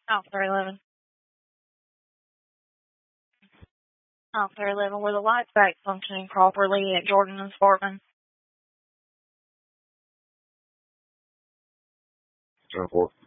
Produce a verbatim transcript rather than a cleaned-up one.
Officer eleven. Officer eleven, were the lights back functioning properly at Jordan and Sparkman? ten four.